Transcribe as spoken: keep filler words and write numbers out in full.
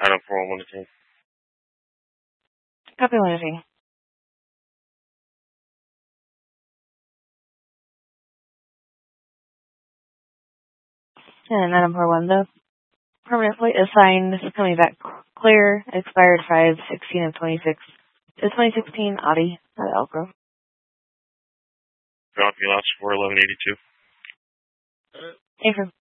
Item four one one two. Copy one two. And item four one, the permanent plate assigned is coming back clear, expired five sixteen of twenty-six. It's twenty sixteen Audi at Elk Grove. Copy lots four eleven eighty-two. Thank you.